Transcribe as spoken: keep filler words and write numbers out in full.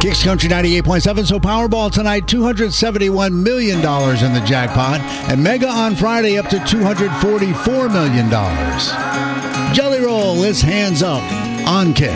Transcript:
Kicks Country ninety-eight point seven. So Powerball tonight, two hundred seventy-one million dollars in the jackpot. And Mega on Friday up to two hundred forty-four million dollars. Jelly Roll is Hands Up on Kicks.